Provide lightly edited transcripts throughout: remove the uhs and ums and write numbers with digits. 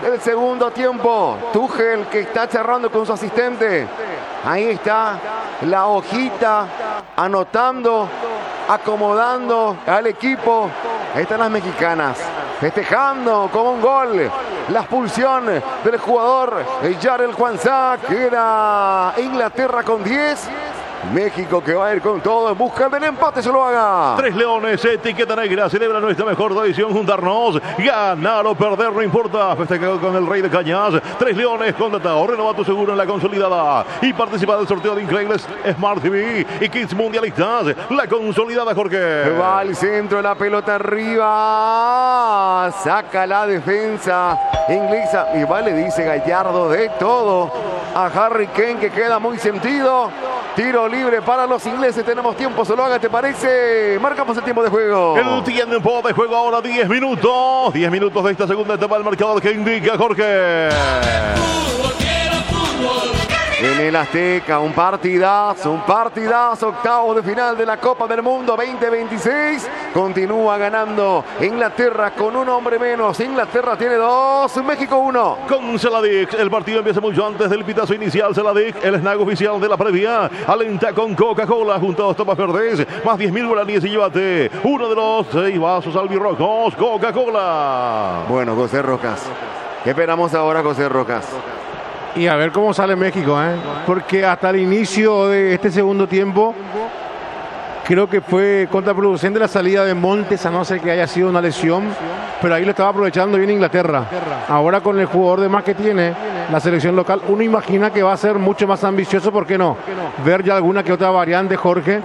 del segundo tiempo. Tuchel que está charlando con su asistente. Ahí está la hojita, anotando, acomodando al equipo. Ahí están las mexicanas, festejando como un gol. La expulsión del jugador Jarel Juanzá. Queda Inglaterra con 10. México que va a ir con todo en busca del empate, se lo haga. Tres Leones, etiqueta negra, celebra nuestra mejor tradición juntarnos. Ganar o perder, no importa. Festeja con el Rey de Cañas. Tres Leones, contratado, renova tu seguro en la consolidada. Y participa del sorteo de increíbles Smart TV y Kits Mundialistas. La consolidada, Jorge. Va al centro, la pelota arriba. Saca la defensa inglesa. Y va, le dice Gallardo de todo a Harry Kane, que queda muy sentido. Tiro libre para los ingleses. Tenemos tiempo, se lo haga, ¿te parece? Marcamos el tiempo de juego. El tiempo de juego ahora 10 minutos. 10 minutos de esta segunda etapa del marcador que indica Jorge. En el Azteca, un partidazo, octavos de final de la Copa del Mundo 2026. Continúa ganando Inglaterra con un hombre menos. Inglaterra tiene 2, México 1. Con Celadic, el partido empieza mucho antes del pitazo inicial. Celadic, el snack oficial de la previa, alenta con Coca-Cola junto a dos tomas verdes, más 10.000 guaraníes y llévate uno de los 6 vasos albirrojos Coca-Cola. Bueno, José Rojas, ¿qué esperamos ahora, José Rojas? Y a ver cómo sale México, porque hasta el inicio de este segundo tiempo creo que fue contraproducente la salida de Montes, a no ser que haya sido una lesión, pero ahí lo estaba aprovechando bien Inglaterra. Ahora con el jugador de más que tiene la selección local, uno imagina que va a ser mucho más ambicioso, ¿por qué no? Ver ya alguna que otra variante, Jorge,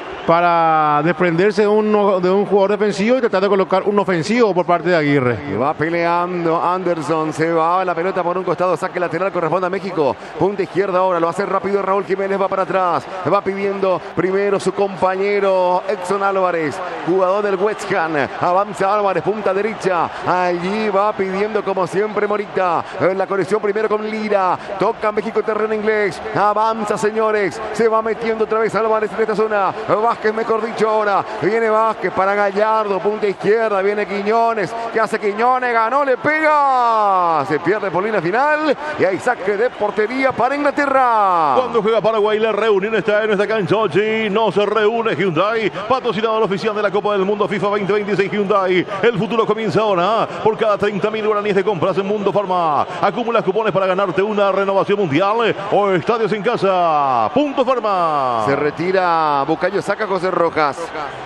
para desprenderse de un jugador defensivo y tratar de colocar un ofensivo por parte de Aguirre. Y va peleando Anderson, se va la pelota por un costado, saque lateral, corresponde a México. Punta izquierda ahora, lo hace rápido Raúl Jiménez, va para atrás. Va pidiendo primero su compañero Edson Álvarez, jugador del West Ham. Avanza Álvarez, punta derecha. Allí va pidiendo como siempre Morita. En la conexión primero con Lira. Toca México terreno inglés. Avanza, señores. Se va metiendo otra vez Álvarez en esta zona. Vázquez, mejor dicho ahora. Viene Vázquez para Gallardo, punta izquierda. Viene Quiñones. ¿Qué hace Quiñones? Ganó, le pega. Se pierde por línea final. Y hay saque de portería para Inglaterra. Cuando juega Paraguay, la reunión está en esta cancha. Sí, no se reúne Hyundai. Patrocinador oficial de la Copa del Mundo FIFA 2026 Hyundai. El futuro comienza ahora. Por cada 30.000 guaraníes de compras en Mundo Farma, acumulas cupones para ganarte una renovación mundial o estadios en casa. Punto Farma. Se retira Bucayo, saca José Rojas.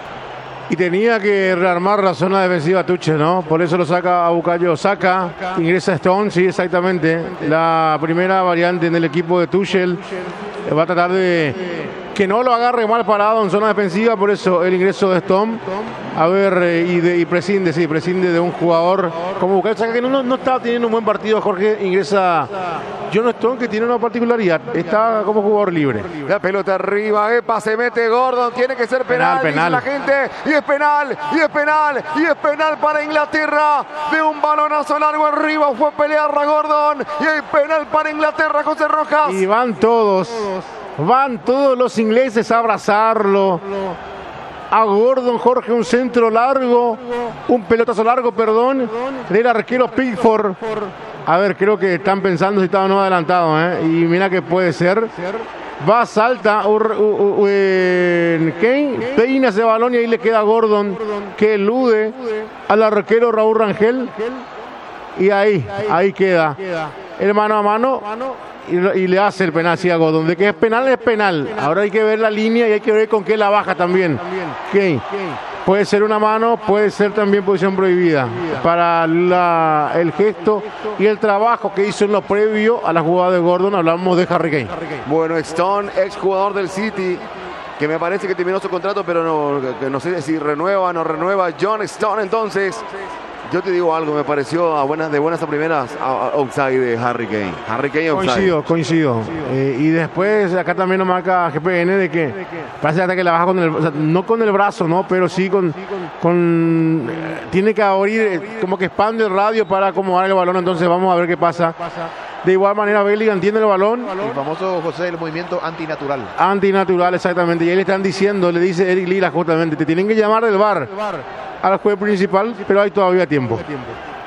Y tenía que rearmar la zona defensiva Tuchel, ¿no? Por eso lo saca a Bucayo. Saca, ingresa Stone, sí, exactamente. La primera variante en el equipo de Tuchel. Va a tratar de que no lo agarre mal parado en zona defensiva, por eso el ingreso de Stone. A ver, y prescinde de un jugador como Bucayo. Saca que no está teniendo un buen partido, Jorge. Ingresa John Stone, que tiene una particularidad. Está como jugador libre. La pelota arriba, epa, se mete Gordon. Tiene que ser penal, dice la gente. Y es penal para Inglaterra. De un balonazo largo arriba fue a pelear a Gordon. Y hay penal para Inglaterra, José Rojas. Y van todos los ingleses a abrazarlo. A Gordon, Jorge, un centro largo, un pelotazo largo, perdón, del arquero Pickford. A ver, creo que están pensando si estaba o no adelantado, y mira que puede ser. Va, salta, Kane, peina ese balón y ahí le queda Gordon, que elude al arquero Raúl Rangel. Y ahí queda el mano a mano. Y le hace el penal a Gordon. De que es penal. Ahora hay que ver la línea y hay que ver con qué la baja también. Kane. Puede ser una mano, puede ser también posición prohibida. Para el gesto y el trabajo que hizo en lo previo a la jugada de Gordon, hablamos de Harry Kane. Bueno, Stone, exjugador del City, que me parece que terminó su contrato, pero no sé si renueva o no renueva. John Stone, entonces. Yo te digo algo, me pareció de buenas a primeras outside de Harry Kane. Harry Kane outside. Coincido. Y después acá también nos marca GPN de que parece que la baja no con el brazo, ¿no? Pero sí tiene que abrir, como que expande el radio para acomodar el balón. Entonces vamos a ver qué pasa. De igual manera, Bellingham tiene el balón. El famoso, José, el movimiento antinatural. Antinatural, exactamente. Y ahí le están diciendo, le dice Eric Lira justamente, te tienen que llamar del VAR al juez principal, pero hay todavía tiempo.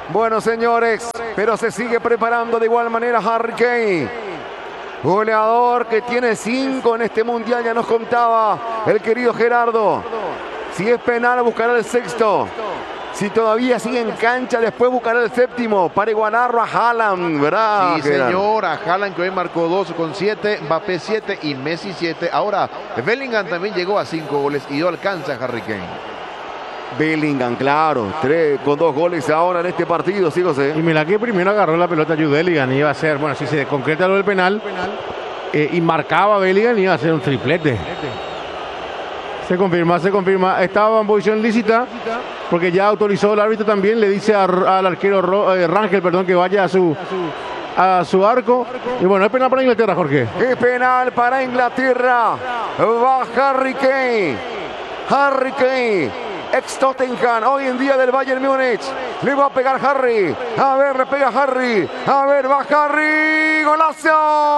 Bueno, señores, pero se sigue preparando de igual manera Harry Kane. Goleador que tiene 5 en este mundial, ya nos contaba el querido Gerardo. Si es penal, buscará el sexto. Si todavía sigue en cancha, después buscará el séptimo para igualarlo a Haaland, ¿verdad? Sí, señor, a Haaland, que hoy marcó 2 con 7, Mbappé 7 y Messi 7. Ahora, Bellingham también llegó a 5 goles y no alcanza a Harry Kane. Bellingham, claro, 3 con 2 goles ahora en este partido, sí, José. Y mira que primero agarró la pelota Jude Bellingham y iba a ser, bueno, si se concreta lo del penal y marcaba Bellingham, iba a ser un triplete. Se confirma. Estaba en posición lícita porque ya autorizó el árbitro también. Le dice al arquero Rangel, que vaya a su arco. Y bueno, es penal para Inglaterra, Jorge. Es penal para Inglaterra. Va Harry Kane. Harry Kane, ex Tottenham, hoy en día del Bayern Múnich. Le va a pegar Harry. A ver, le pega Harry. A ver, va Harry. ¡Golazo!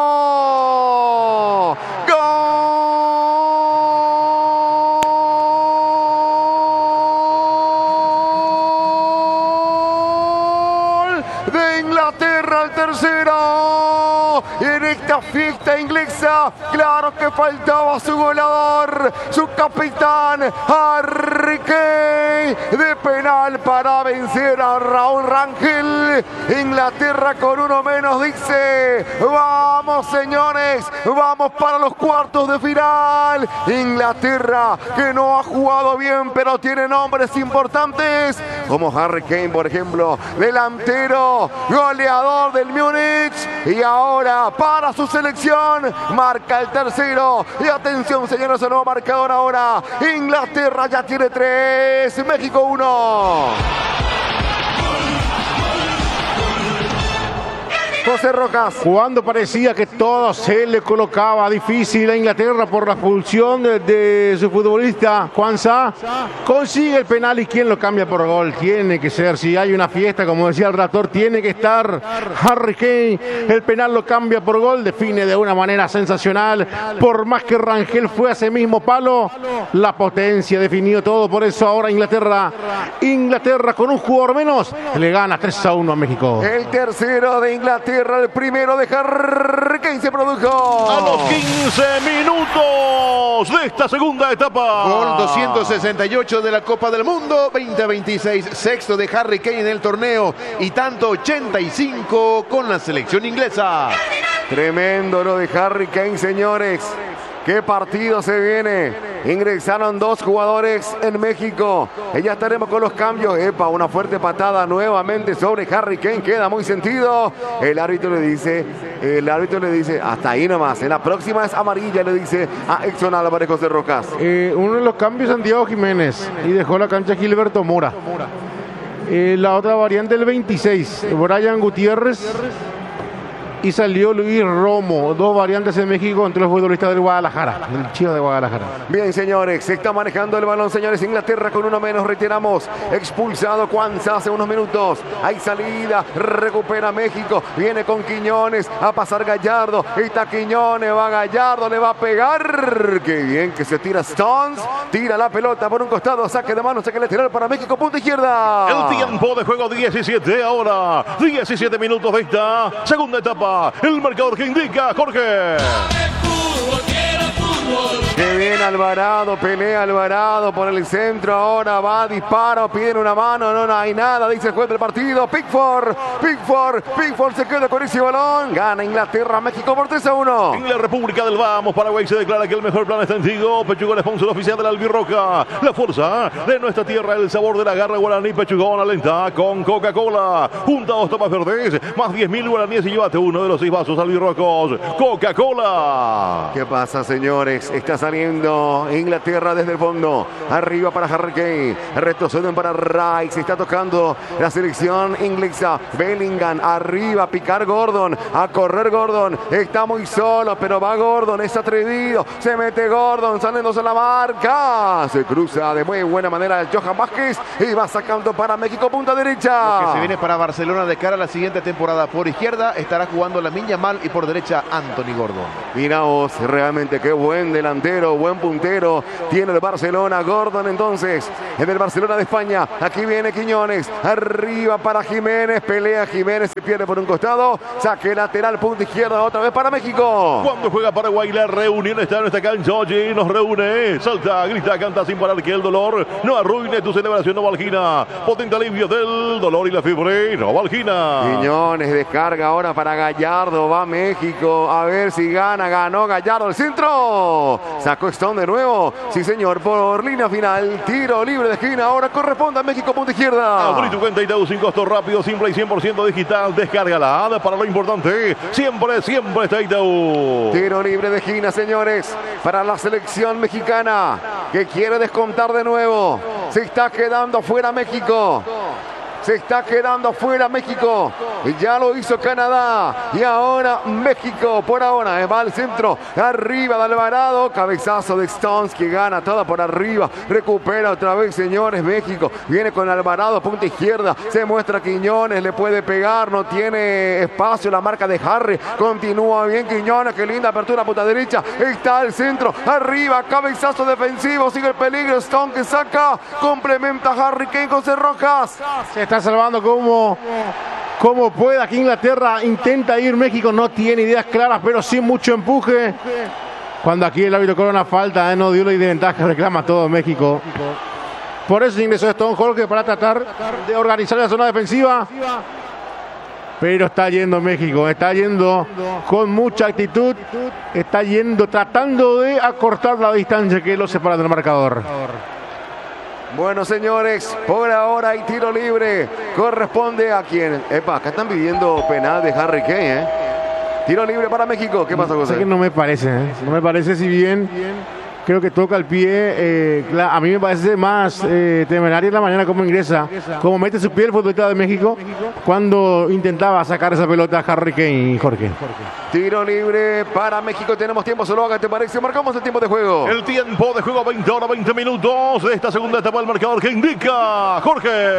¡Gol! De Inglaterra, el tercero en esta fiesta inglesa. Claro que faltaba su goleador, su capitán, Harry Kane, de penal para vencer a Raúl Rangel. Inglaterra con uno menos dice: vamos, señores, vamos para los cuartos de final. Inglaterra, que no ha jugado bien, pero tiene nombres importantes como Harry Kane, por ejemplo, delantero, goleador del Múnich, y ahora para su selección marca el tercero. Y atención, señores, el nuevo marcador ahora. Inglaterra ya tiene 3, México 1. José Rojas. Cuando parecía que todo se le colocaba difícil a Inglaterra por la expulsión de su futbolista Quansah, consigue el penal. ¿Y quién lo cambia por gol? Tiene que ser, si hay una fiesta, como decía el raptor, tiene que estar Harry Kane. El penal lo cambia por gol, define de una manera sensacional. Por más que Rangel fue a ese mismo palo, la potencia definió todo. Por eso ahora Inglaterra con un jugador menos le gana 3-1 a México. El tercero de Inglaterra, el primero de Harry Kane se produjo a los 15 minutos de esta segunda etapa. Gol 268 de la Copa del Mundo 2026, sexto de Harry Kane en el torneo y tanto 85 con la selección inglesa. Tremendo lo de Harry Kane, señores. ¿Qué partido se viene? Ingresaron 2 jugadores en México. Y ya estaremos con los cambios. Epa, una fuerte patada nuevamente sobre Harry Kane. Queda muy sentido. El árbitro le dice, hasta ahí nomás. En la próxima es amarilla, le dice a Edson Álvarez. José Rojas. Uno de los cambios, Santiago Jiménez. Y dejó la cancha Gilberto Mora. La otra variante, el 26. Brian Gutiérrez. Y salió Luis Romo, 2 variantes en México entre los futbolistas del Guadalajara, del Chivas de Guadalajara. Bien, señores, se está manejando el balón, señores. Inglaterra con uno menos, reiteramos. Expulsado Quansah hace unos minutos. Hay salida, recupera México. Viene con Quiñones a pasar Gallardo. Está Quiñones, va Gallardo, le va a pegar. Qué bien que se tira Stones. Tira la pelota por un costado, saque de mano, saque lateral para México, punta izquierda. El tiempo de juego 17 ahora. 17 minutos de esta segunda etapa. El marcador que indica Jorge. Que bien Alvarado, pelea Alvarado por el centro, ahora va, disparo, piden una mano, no hay nada, dice el juez del partido. Pickford se queda con ese balón, gana Inglaterra, México por 3-1. En la República del Vamos, Paraguay se declara que el mejor plan está en Tigo. Pechugón, sponsor oficial de la Albirroja. La fuerza de nuestra tierra, el sabor de la garra guaraní. Pechugón alenta con Coca-Cola. Junta 2 tapas verdes, más 10.000 guaraníes y llévate uno de los 6 vasos albirrojos. Coca-Cola. ¿Qué pasa, señores? Está saliendo Inglaterra desde el fondo. Arriba para Harry Kane. Retroceden para Rice. Está tocando la selección inglesa. Bellingham arriba. Picar Gordon. A correr Gordon. Está muy solo, pero va Gordon. Es atrevido. Se mete Gordon. Saliéndose la marca. Se cruza de muy buena manera el Johan Vázquez. Y va sacando para México punta derecha. Lo que se viene para Barcelona de cara a la siguiente temporada. Por izquierda estará jugando Lamine Yamal y por derecha Anthony Gordon. Mira vos, realmente qué buen delantero, buen puntero tiene el Barcelona. Gordon entonces en el Barcelona de España. Aquí viene Quiñones, arriba para Jiménez, pelea Jiménez, se pierde por un costado, saque lateral, punta izquierda otra vez para México. Cuando juega Paraguay, la reunión está en esta cancha. Allí nos reúne, salta, grita, canta sin parar, que el dolor no arruine tu celebración. Novalgina, potente alivio del dolor y la fiebre. Novalgina. Quiñones descarga ahora para Gallardo, va México, a ver si gana, ganó Gallardo, el centro, sacó Stone de nuevo, sí señor, por línea final, tiro libre de esquina, ahora corresponde a México, punta izquierda. Abrí tu cuenta Itaú sin costo, rápido, simple y 100% digital, descárgala, para lo importante, siempre está Itaú. Tiro libre de esquina, señores, para la selección mexicana, que quiere descontar de nuevo, se está quedando fuera México. Se está quedando fuera México. Y ya lo hizo Canadá. Y ahora México. Por ahora va al centro. Arriba de Alvarado. Cabezazo de Stones que gana toda por arriba. Recupera otra vez, señores. México viene con Alvarado. Punta izquierda. Se muestra Quiñones. Le puede pegar. No tiene espacio. La marca de Harry. Continúa bien Quiñones. Qué linda apertura. Punta derecha. Está al centro. Arriba. Cabezazo defensivo. Sigue el peligro. Stone que saca. Complementa a Harry Kane con Cerrojas. Se está salvando como puede. Aquí Inglaterra intenta ir, México no tiene ideas claras, pero sí mucho empuje. Cuando aquí el árbitro cobra una falta, no dio la desventaja, reclama todo México. Por eso ingresó Stone Jorge para tratar de organizar la zona defensiva. Pero está yendo México, está yendo con mucha actitud, está yendo tratando de acortar la distancia que lo separa del marcador. Bueno, señores, por ahora hay tiro libre. Corresponde a quien. Epa, acá están pidiendo penal de Harry Kane, ¿eh? Tiro libre para México. ¿Qué pasa, José? Sé que no me parece, ¿eh? No me parece, si bien creo que toca el pie. A mí me parece más temeraria en la mañana cómo ingresa, cómo mete su pie el futbolista de México cuando intentaba sacar esa pelota a Harry Kane, Jorge. Tiro libre para México. Tenemos tiempo, solo haga, ¿te parece? Marcamos el tiempo de juego. El tiempo de juego, 20 horas, 20 minutos de esta segunda etapa del marcador que indica Jorge.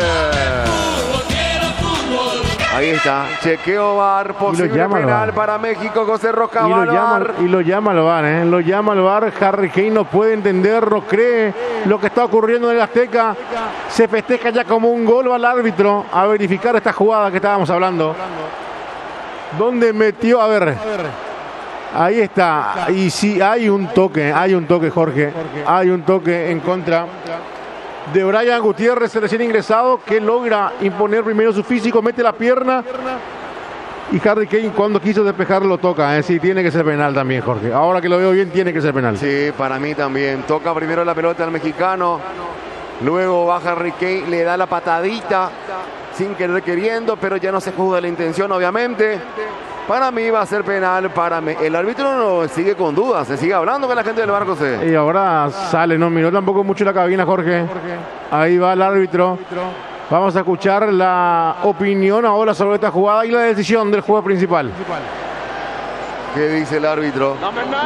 Ahí está, chequeo VAR, posible penal para México, José Roca. Y lo llama al VAR, ¿eh? Lo llama al VAR. Harry Kane no puede entender, no cree lo que está ocurriendo en el Azteca. Se festeja ya como un gol, va al árbitro a verificar esta jugada que estábamos hablando. ¿Dónde metió? A ver. Ahí está. Y sí, hay un toque, Jorge. Hay un toque en contra de Brian Gutiérrez, el recién ingresado, que logra imponer primero su físico, mete la pierna. Y Harry Kane, cuando quiso despejar, lo toca. Sí, tiene que ser penal también, Jorge. Ahora que lo veo bien, tiene que ser penal. Sí, para mí también. Toca primero la pelota al mexicano. Luego va Harry Kane, le da la patadita sin querer queriendo, pero ya no se juzga la intención, obviamente. Para mí va a ser penal. El árbitro no sigue con dudas, se sigue hablando con la gente del VAR, José. Y ahora sale, no miró tampoco mucho la cabina, Jorge. Ahí va el árbitro. Vamos a escuchar la opinión ahora sobre esta jugada y la decisión del juego principal. ¿Qué dice el árbitro?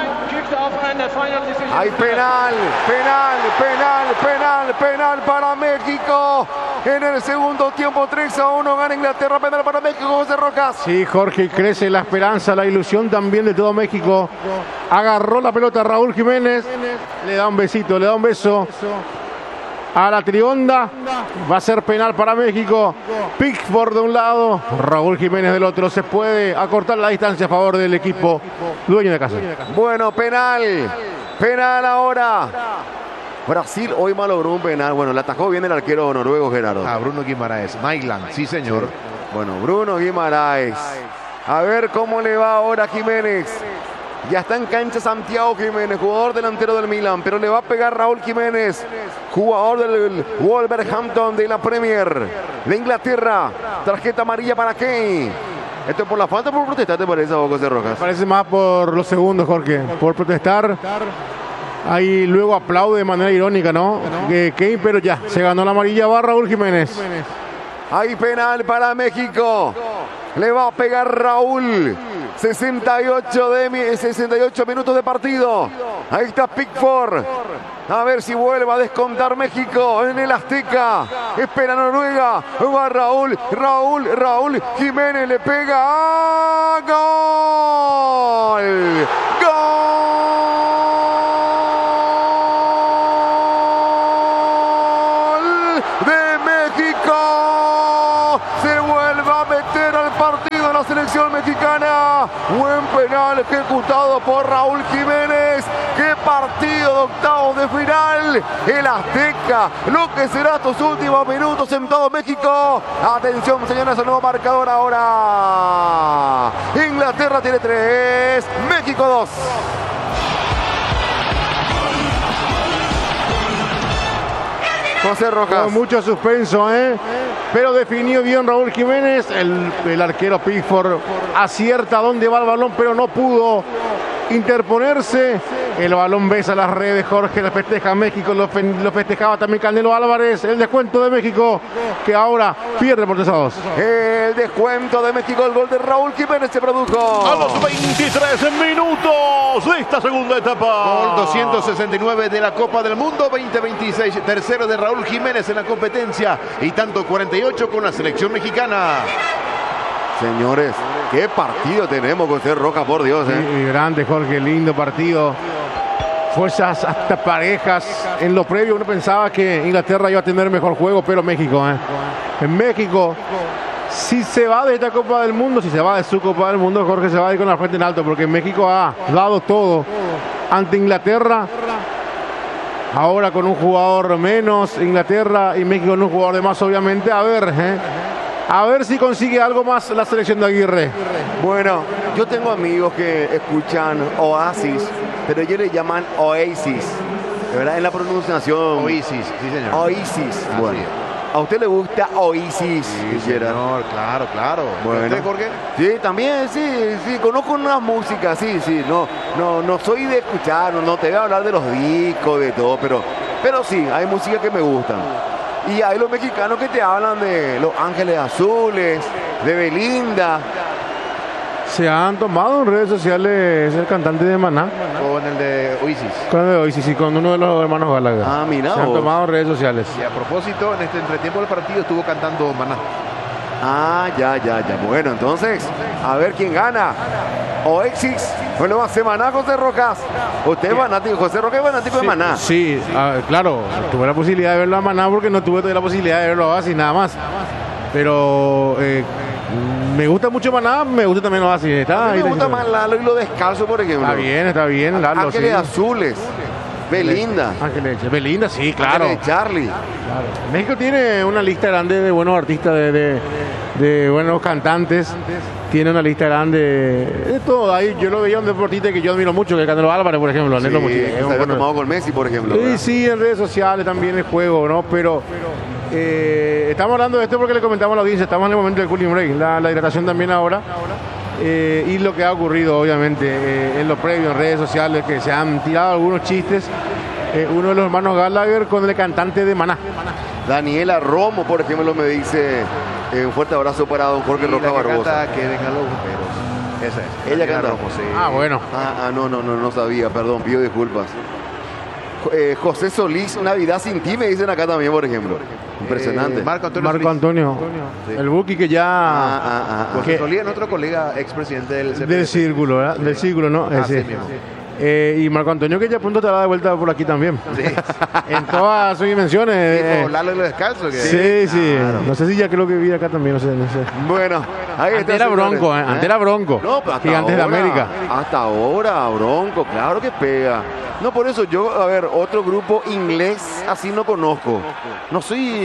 Hay penal para México. En el segundo tiempo, 3-1, gana Inglaterra, penal para México, José Rojas. Sí, Jorge, crece la esperanza, la ilusión también de todo México. Agarró la pelota Raúl Jiménez, le da un besito, le da un beso a la trionda. Va a ser penal para México. Pickford de un lado, Raúl Jiménez del otro. Se puede acortar la distancia a favor del equipo dueño de casa. Bueno, penal ahora. Brasil hoy malogró un penal. Bueno, le atajó bien el arquero noruego, Gerardo. Bruno Guimaraes, Nyland, sí señor. Sí. Bueno, Bruno Guimaraes. A ver cómo le va ahora a Jiménez. Ya está en cancha Santiago Jiménez, jugador delantero del Milan, pero le va a pegar Raúl Jiménez, jugador del Wolverhampton de la Premier de Inglaterra. Tarjeta amarilla para Kane. ¿Esto es por la falta o por protestar, te parece, José Rojas? Parece más por los segundos, Jorge, por protestar. Ahí luego aplaude de manera irónica, ¿no? Kane, pero ya, se ganó la amarilla, va Raúl Jiménez. Hay penal para México. Le va a pegar Raúl. 68 minutos de partido. Ahí está Pickford. A ver si vuelve a descontar México en el Azteca. Espera Noruega. Va Raúl. Jiménez le pega. ¡Gol! ¡Gol! Buen penal ejecutado por Raúl Jiménez. ¡Qué partido de octavos de final! El Azteca, lo que será estos últimos minutos en todo México. Atención, señores, el nuevo marcador ahora. Inglaterra tiene 3, México 2. José Rojas. Con mucho suspenso, pero definió bien Raúl Jiménez. El arquero Pickford acierta dónde va el balón, pero no pudo interponerse. El balón besa las redes, Jorge, lo festeja México, lo festejaba también Canelo Álvarez. El descuento de México, que ahora pierde por 3-2. El descuento de México, el gol de Raúl Jiménez se produjo a los 23 minutos de esta segunda etapa. Gol 269 de la Copa del Mundo 2026. Tercero de Raúl Jiménez en la competencia y tanto 48 con la selección mexicana. Señores, qué partido tenemos con José Rojas, por Dios. Sí, grande, Jorge, lindo partido. Fuerzas hasta parejas. En lo previo uno pensaba que Inglaterra iba a tener mejor juego, pero México, en México, si se va de esta Copa del Mundo, si se va de su Copa del Mundo, Jorge se va a ir con la frente en alto, porque México ha dado todo ante Inglaterra. Ahora con un jugador menos, Inglaterra, y México con un jugador de más, obviamente. A ver si consigue algo más la selección de Aguirre. Bueno, yo tengo amigos que escuchan Oasis, pero ellos le llaman Oasis, ¿verdad? En la pronunciación. Oasis, sí señor. Oasis. Bueno, ¿a usted le gusta Oasis? Sí, señor, claro. Bueno. ¿Usted, Jorge? Sí, también, sí, conozco una música, sí, no soy de escuchar, no te voy a hablar de los discos, de todo, pero sí, hay música que me gustan. Y hay los mexicanos que te hablan de Los Ángeles Azules, de Belinda. Se han tomado en redes sociales el cantante de Maná. Con el de Oasis. Con el de Oasis, sí, con uno de los hermanos Gallagher. Ah, mira. Se han tomado en redes sociales. Y a propósito, en este entretiempo del partido estuvo cantando Maná. Ah, ya. Bueno, entonces, a ver quién gana. Oasis, bueno, hace Maná, José Rojas. Usted es fanático, José Rojas es fanático de Maná. Sí, claro, tuve la posibilidad de verlo a Maná porque no tuve la posibilidad de verlo a Oasis, nada más. Pero me gusta mucho Maná, me gusta también Oasis. A mí me gusta más Lalo y Lo Descalzo, por ejemplo. Está bien, Lalo. Ángeles Azules, Belinda. Belinda, sí, claro. Ángeles Charlie. Claro. México tiene una lista grande de buenos artistas, de buenos cantantes. Tiene una lista grande de todo. Ahí yo lo veía un deportista que yo admiro mucho, que es Canelo Álvarez, por ejemplo. Sí, que se había tomado con Messi, por ejemplo. Sí, en redes sociales también el juego, ¿no? Pero estamos hablando de esto porque le comentamos a la audiencia. Estamos en el momento del cooling break, la hidratación también ahora. Y lo que ha ocurrido, obviamente, en lo previo, en redes sociales, que se han tirado algunos chistes. Uno de los hermanos Gallagher con el cantante de Maná. Daniela Romo, por ejemplo, me dice un fuerte abrazo para don Jorge Rojas Barbosa. Que vengan los bomberos. Esa es. Ella canta. Romo, sí. Bueno. No sabía, perdón, pido disculpas. José Solís, Navidad sin ti, me dicen acá también, por ejemplo. Impresionante. Marco Antonio. Sí. El Buki que ya... José Solís, otro colega expresidente del Círculo, ¿verdad? Del Círculo, ¿no? Ese mismo. Y Marco Antonio, que ya pronto estará de vuelta por aquí también. Sí. En todas sus dimensiones. Lalo y Lo Descalzo. Sí. Claro. No sé si ya creo que vi acá también, no sé. Bueno, ahí antes era Bronco, antes era Bronco. No, pero Gigantes de América. Hasta ahora, Bronco, claro que pega. No, por eso yo, a ver, otro grupo inglés así no conozco. No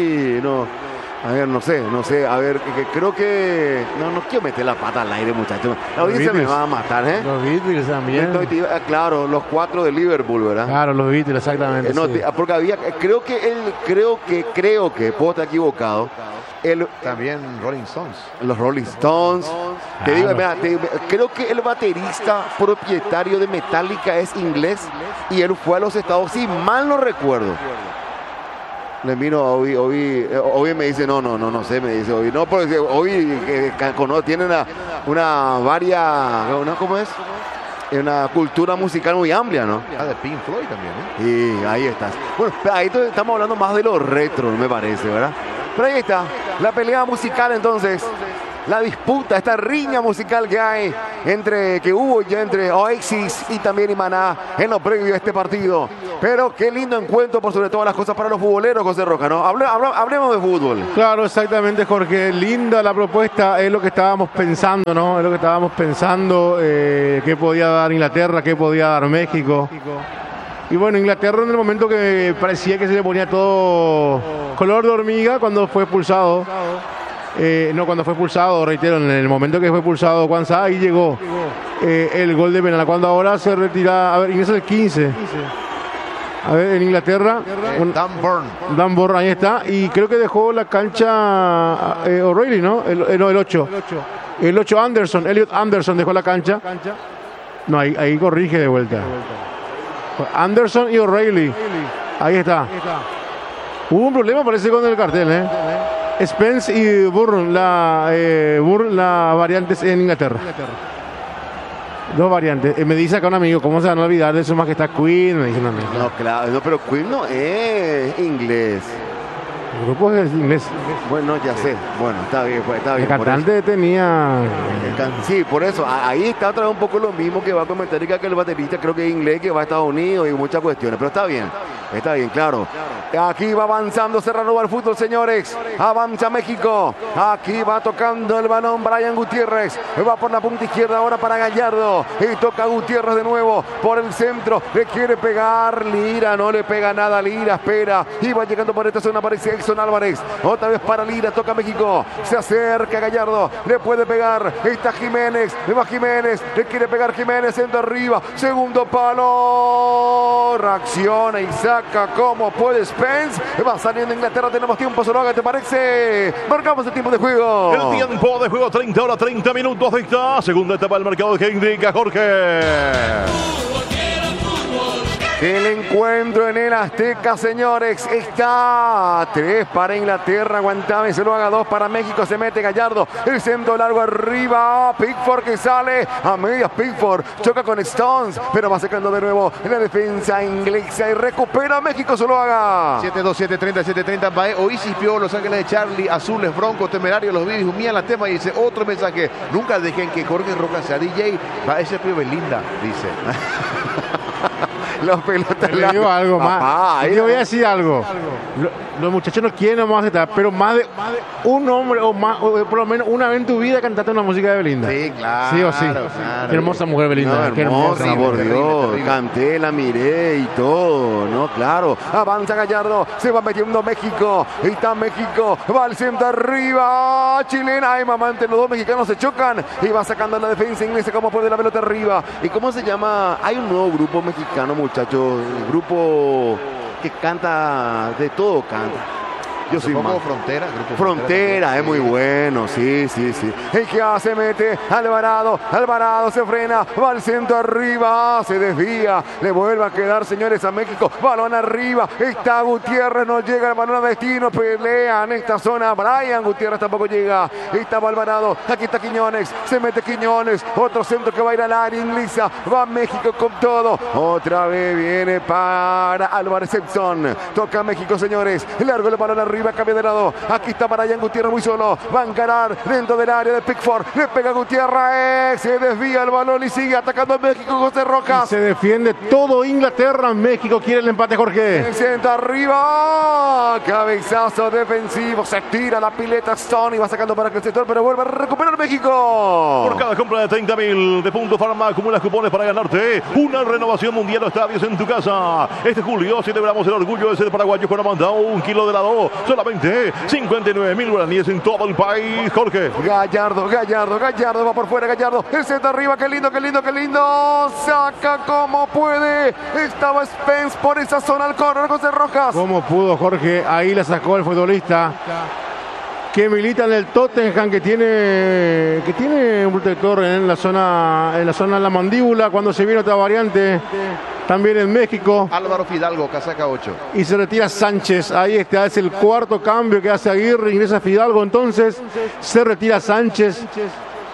sé, a ver, creo que... No quiero meter la pata al aire, muchachos. La audiencia me va a matar, Los Beatles también. Claro, los 4 de Liverpool, ¿verdad? Claro, los Beatles, exactamente. No, sí. Porque había, creo que, puedo estar equivocado. También Rolling Stones. Los Rolling Stones. Te digo, mira, creo que el baterista propietario de Metallica es inglés y él fue a los Estados, si mal no recuerdo. Le miro a Obi me dice, no sé, me dice Obi. No, porque Obi tiene ¿cómo es? Una cultura musical muy amplia, ¿no? De Pink Floyd también, Y ahí estás. Bueno, ahí estamos hablando más de lo retro, me parece, ¿verdad? Pero ahí está, la pelea musical entonces. La disputa, esta riña musical que hubo ya entre Oasis y también Maná en lo previo a este partido. Pero qué lindo encuentro por sobre todas las cosas para los futboleros, José Rojas, ¿no? Hablemos de fútbol. Claro, exactamente, Jorge. Linda la propuesta, es lo que estábamos pensando, ¿no? Es lo que estábamos pensando, qué podía dar Inglaterra, qué podía dar México. Y bueno, Inglaterra en el momento que parecía que se le ponía todo color de hormiga cuando fue expulsado. Cuando fue expulsado, reitero, en el momento que fue expulsado Kwanzaa, ahí llegó el gol de penal. Cuando ahora se retira, a ver, ingresa el 15. A ver, en Inglaterra. Dan Burn, ahí está. Y creo que dejó la cancha O'Reilly, ¿no? El 8. El 8 Anderson, Elliot Anderson dejó la cancha. No, ahí corrige de vuelta. Anderson y O'Reilly. Ahí está. Hubo un problema, parece, con el cartel, ¿eh? Spence y Burn, la variantes en Inglaterra. Dos variantes. Me dice acá un amigo, ¿cómo se van a olvidar de su majestad Queen? Me dice un amigo. No, claro, no, pero Queen no es inglés. El grupo es inglés. Bueno, ya sé. Bueno, está bien. El cantante tenía... Sí, por eso. Ahí está otra vez un poco lo mismo que va a comentar que el baterista, creo que es inglés, que va a Estados Unidos y muchas cuestiones. Pero está bien, claro. Aquí va avanzando, se reanuda el fútbol, señores. Avanza México. Aquí va tocando el balón Brian Gutiérrez. Va por la punta izquierda ahora para Gallardo. Y toca Gutiérrez de nuevo por el centro. Le quiere pegar Lira. No le pega nada Lira. Espera. Y va llegando por esta zona. Aparece Exxon Álvarez. Otra vez para Lira. Toca México. Se acerca Gallardo. Le puede pegar. Está Jiménez. Le va Jiménez. Le quiere pegar Jiménez. Centro arriba. Segundo palo. Reacciona y saca como puede Spence. Va saliendo Inglaterra, tenemos tiempo, Zuluaga, ¿te parece? Marcamos el tiempo de juego. El tiempo de juego, 30 horas, 30 minutos de esta segunda etapa del mercado que indica Jorge. El encuentro en el Azteca, señores, está 3 para Inglaterra, aguantame, se lo haga 2 para México, se mete Gallardo, el centro largo arriba, Pickford que sale a medias, Pickford choca con Stones, pero va sacando de nuevo en la defensa inglesa y recupera México, se lo haga. 7-2, 7-30, 7-30, Bae, Oisis Pio, Los Ángeles de Charlie, Azules, Broncos, Temerarios, Los Vivis, humillan la tema y dice otro mensaje, nunca dejen que Jorge Rojas sea DJ, va ese Pio Belinda, dice. Los pelotas. Le digo algo más. Yo voy a decir algo. Los muchachos no quieren nomás aceptar, pero más de un hombre o más, o por lo menos una vez en tu vida cantaste una música de Belinda. Sí, claro. Sí o sí. Claro. Qué hermosa mujer Belinda. No, qué hermosa, por terrible, Dios. terrible. Canté, la miré y todo, ¿no? Claro. Avanza Gallardo, se va metiendo México. Ahí está México, va al centro arriba. Chilena, ay mamá, entre los dos mexicanos se chocan y va sacando la defensa inglesa como puede la pelota arriba. ¿Y cómo se llama? Hay un nuevo grupo mexicano, muchachos. El grupo que canta de todo, canta. Yo soy más. Frontera. Grupo Frontera, es muy bueno, sí. El que se mete, Alvarado se frena, va al centro arriba, se desvía, le vuelve a quedar, señores, a México, balón arriba, está Gutiérrez, no llega el balón a destino, pelea en esta zona, Brian Gutiérrez tampoco llega, estaba Alvarado, aquí está Quiñones, se mete Quiñones, otro centro que va a ir al área inglesa, va México con todo, otra vez viene para Álvarez Edson, toca México, señores, largo el balón arriba, cambia de lado, aquí está Brian Gutiérrez muy solo, va a encarar dentro del área de Pickford, le pega Gutiérrez, se desvía el balón y sigue atacando a México, José Rojas. Y se defiende todo Inglaterra, México quiere el empate, Jorge. El centro arriba, cabezazo defensivo, se tira la pileta Stone y va sacando para el sector, pero vuelve a recuperar México. Por cada compra de 30.000 de Punto Farma acumulas cupones para ganarte una renovación mundial de estadios en tu casa. Este julio celebramos el orgullo de ser paraguayos con Amanda, 1 kilo de helado, solamente 59.000 guaraníes en todo el país, Jorge. Gallardo va por fuera, Gallardo, el centro arriba, qué lindo, saca como puede, estaba Spence por esa zona al córner, José Rojas. ¿Cómo pudo, Jorge? Ahí la sacó el futbolista que milita en el Tottenham, que tiene un protector en la zona de la mandíbula cuando se viene otra variante. También en México. Álvaro Fidalgo, casaca 8. Y se retira Sánchez. Ahí está, es el cuarto cambio que hace Aguirre. Ingresa Fidalgo, entonces se retira Sánchez.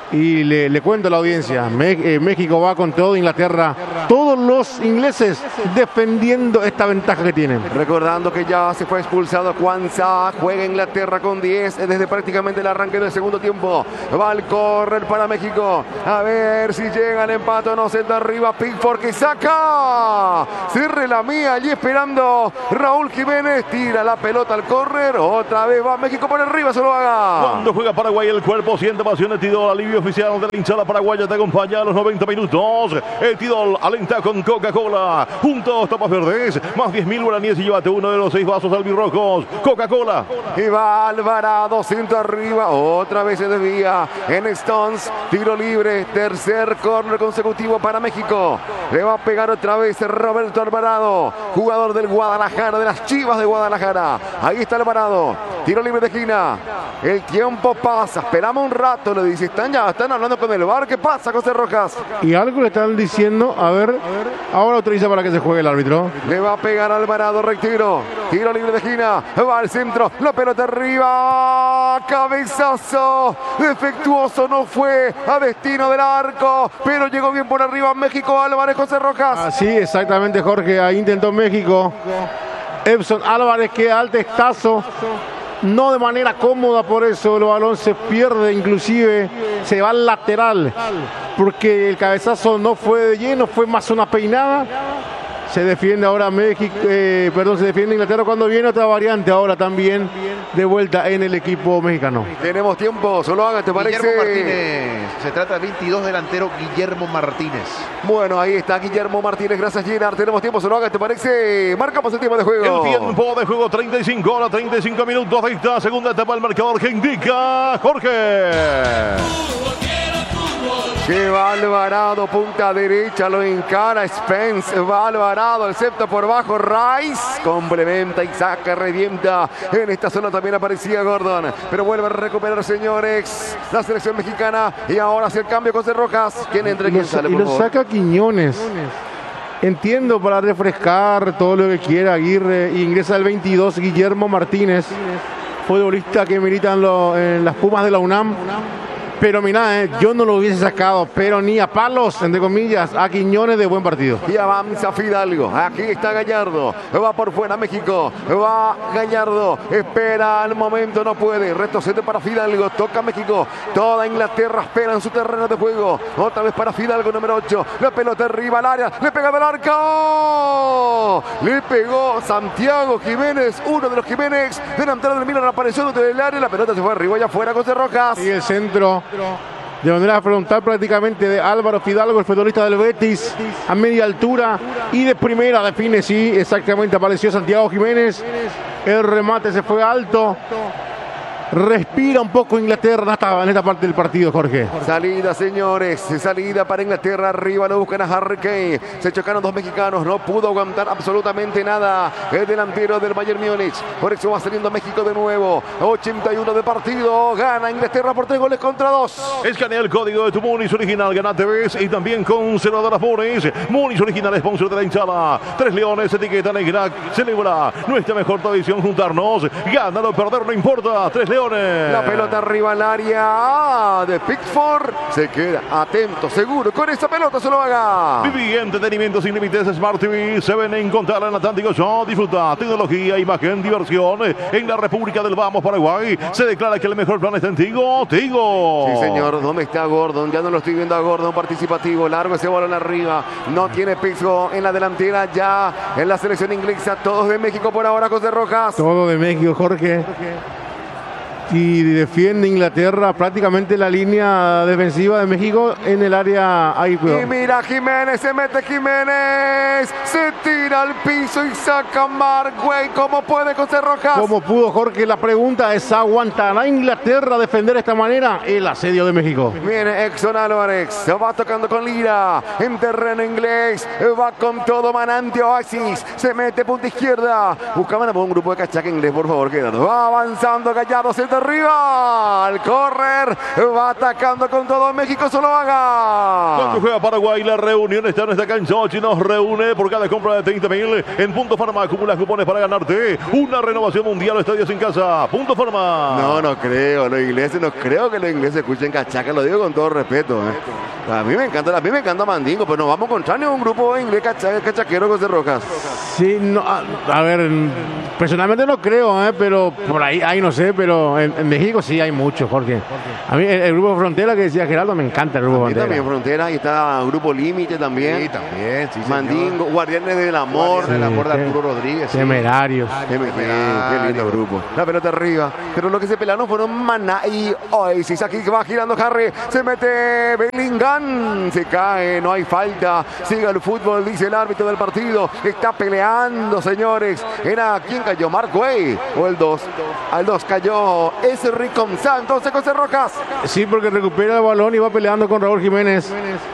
Y le cuento a la audiencia, México va con todo, Inglaterra, todos los ingleses defendiendo esta ventaja que tienen. Recordando que ya se fue expulsado Kwanzaa, juega Inglaterra con 10 desde prácticamente el arranque del segundo tiempo. Va al córner para México, a ver si llega el empate o no. Se da arriba Pickford que saca, cierre la mía allí esperando Raúl Jiménez, tira la pelota al córner, otra vez va México por arriba, se lo haga. Cuando juega Paraguay el cuerpo siente pasión. El Tidol, alivio oficial de la hinchada paraguaya, te acompaña a los 90 minutos. El Tidol alenta con Coca-Cola. Juntos tapas verdes, más 10.000 guaraníes y llévate uno de los 6 vasos albirrojos. Coca-Cola. Y va Alvarado, centro arriba, otra vez se desvía en Stones, tiro libre, tercer córner consecutivo para México. Le va a pegar otra vez Roberto Alvarado, jugador del Guadalajara, de las Chivas de Guadalajara. Ahí está Alvarado, tiro libre de esquina. El tiempo pasa, esperamos un rato, le dice, están hablando con el VAR. ¿Qué pasa, José Rojas? Y algo le están diciendo, a ver, ahora autoriza para que se juegue el árbitro. Le va a pegar Alvarado, retiro, tiro libre de esquina, va al centro, la pelota arriba, cabezazo, defectuoso, no fue a destino del arco, pero llegó bien por arriba México. Álvarez, José Rojas. Así, exactamente, Jorge, ahí intentó México. Edson Álvarez queda al testazo, no de manera cómoda, por eso el balón se pierde, inclusive se va al lateral, porque el cabezazo no fue de lleno, fue más una peinada. Se defiende ahora México, se defiende Inglaterra cuando viene otra variante ahora también de vuelta en el equipo mexicano. Tenemos tiempo, solo haga, ¿te parece? Guillermo Martínez, se trata de 22 delantero Guillermo Martínez. Bueno, ahí está Guillermo Martínez, gracias Gerard. Tenemos tiempo, solo haga, ¿te parece? Marcamos el tiempo de juego. El tiempo de juego, 35 horas, 35 minutos de esta segunda etapa del marcador que indica Jorge. Que va Alvarado, punta derecha, lo encara Spence, va Alvarado, el centro por bajo, Rice, complementa y saca, revienta. En esta zona también aparecía Gordon, pero vuelve a recuperar, señores, la selección mexicana. Y ahora hace el cambio con Rojas. ¿Quién entra y quién sale, por favor? Y lo saca Quiñones. Entiendo, para refrescar todo lo que quiera Aguirre. Ingresa el 22 Guillermo Martínez, futbolista que milita en las Pumas de la UNAM. Pero mira, yo no lo hubiese sacado, pero ni a palos, entre comillas, a Quiñones de buen partido. Y avanza Fidalgo, aquí está Gallardo, va por fuera México, va Gallardo, espera el momento, no puede, retrocede para Fidalgo, toca México, toda Inglaterra espera en su terreno de juego, otra vez para Fidalgo, número 8, la pelota arriba al área, le pega del arco, le pegó Santiago Jiménez, uno de los Jiménez, delantero del Milan, apareció dentro del área, la pelota se fue arriba y afuera, José Rojas. Y el centro de manera frontal prácticamente de Álvaro Fidalgo, el futbolista del Betis, a media altura y de primera define, sí, exactamente, apareció Santiago Jiménez, el remate se fue alto. Respira un poco Inglaterra en esta parte del partido, Jorge. Salida, señores, salida para Inglaterra, arriba lo buscan a Harry Kane. Se chocaron dos mexicanos, no pudo aguantar absolutamente nada el delantero del Bayern Múnich. Por eso va saliendo México de nuevo. 81 de partido, gana Inglaterra por 3-2. Escanea el código de tu Munich original, gana TVs y también conservadoras Munich. Munich original, sponsor de la hinchada. 3 Leones, etiqueta negra, celebra nuestra mejor tradición, juntarnos. Ganar o perder, no importa. 3 Leones. La pelota arriba al área de Pickford. Se queda atento, seguro. Con esa pelota se lo haga. Viví entretenimiento sin límites. Smart TV se ven en encontrar en Atlántico Show. Disfruta tecnología, imagen, diversión. En la República del Vamos, Paraguay, se declara que el mejor plan está en Tigo. Sí, señor. ¿Dónde está Gordon? Ya no lo estoy viendo a Gordon participativo. Largo ese balón arriba. No tiene piso en la delantera. Ya en la selección inglesa. Todos de México por ahora, José Rojas. Todo de México, Jorge. Y defiende Inglaterra prácticamente la línea defensiva de México en el área. Ahí, y mira Jiménez, se mete Jiménez, se tira al piso y saca Markway. ¿Cómo puede, José Rojas? Como pudo, Jorge. La pregunta es, ¿aguantará Inglaterra defender de esta manera el asedio de México? Viene Edson Álvarez, se va tocando con Lira en terreno inglés, va con todo Manante Oasis, se mete punta izquierda, buscaban a un grupo de cachaca inglés, por favor, quédate. Va avanzando Gallardo, centro arriba. Al correr, va atacando con todo México, solo haga. Cuando juega Paraguay, la reunión está en esta cancha. Y nos reúne por cada compra de 30.000 en Punto Farma. Acumulas cupones para ganarte una renovación mundial o estadios en casa. Punto Farma. No creo. Los ingleses, no creo que los ingleses escuchen cachaca. Lo digo con todo respeto. A mí me encanta Mandingo, pero no vamos a encontrar ni un grupo inglés cachaquero con Rocas. Sí, no, a ver, personalmente no creo, pero por ahí no sé, pero en México sí hay mucho, Jorge. A mí el grupo Frontera que decía Gerardo, me encanta el grupo Frontera. También Frontera, y está Grupo Límite también. Sí, también, sí, Mandingo, Guardianes del Amor. Guardianes del Amor de Arturo Rodríguez. Temerarios. Qué lindo grupo. La pelota arriba, pero lo que se pelaron fueron Maná y Oasis. Aquí va girando Harry, se mete Bellingham, se cae, no hay falta. Sigue el fútbol, dice el árbitro del partido. Está peleando, señores. ¿Era quién cayó? ¿Marc Güey o el 2? Al 2 cayó ese Ricom Santos, José Rojas. Sí, porque recupera el balón y va peleando con Raúl Jiménez.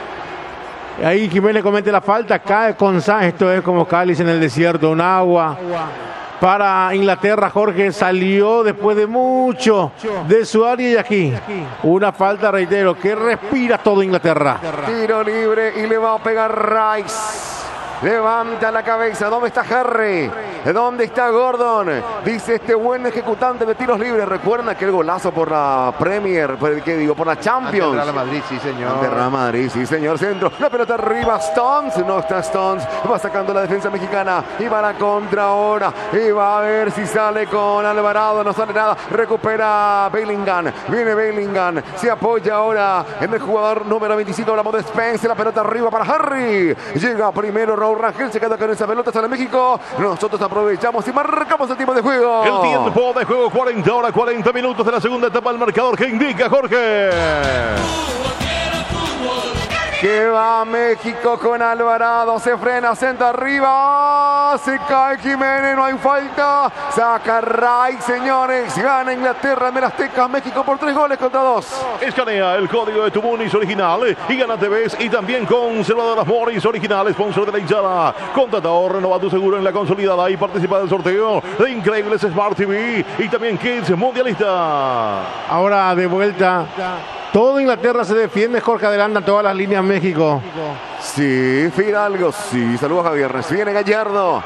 Ahí Jiménez comete la falta, cae con Sánchez. Esto es como cáliz en el desierto, un agua. Para Inglaterra, Jorge salió después de mucho de su área y aquí una falta, reitero, que respira todo Inglaterra. Tiro libre y le va a pegar Rice. Levanta la cabeza. ¿Dónde está Harry? ¿Dónde está Gordon? Dice este buen ejecutante de tiros libres. Recuerda aquel golazo por la Premier, por la Champions. Ante Real Madrid, sí, señor. Ante Real Madrid, sí, señor. Centro. La pelota arriba. Stones. No está Stones. Va sacando la defensa mexicana. Y va a la contra ahora. Y va a ver si sale con Alvarado. No sale nada. Recupera Bellingham. Viene Bellingham. Se apoya ahora en el jugador número 25. Hablamos de Spence. La pelota arriba para Harry. Llega primero Raúl Rangel. Se queda con esa pelota. Sale México. Nosotros aprovechamos y marcamos el tiempo de juego. El tiempo de juego, 40 horas, 40 minutos de la segunda etapa del marcador que indica Jorge. Que va México con Alvarado, se frena, senta arriba, se cae Jiménez, no hay falta, saca Ray, señores, gana Inglaterra en el Azteca, México por 3-2. Escanea el código de tu Munis original y gana TVs y también conservadoras Morris original, sponsor de la hinchada. Contratador, renova tu seguro en la consolidada y participa del sorteo de increíbles Smart TV y también Kids Mundialista. Ahora de vuelta. Todo Inglaterra se defiende, Jorge, adelanta todas las líneas México. Sí, Fidalgo, sí, saludos Javier, viene Gallardo,